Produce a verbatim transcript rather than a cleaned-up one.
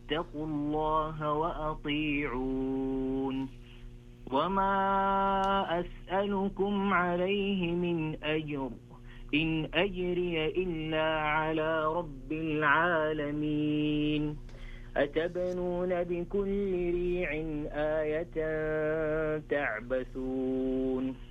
فاتقوا الله وأطيعون وما أسألكم عليه من أجر إن أجري إلا على رب العالمين أتبنون بكل ريع آية تعبثون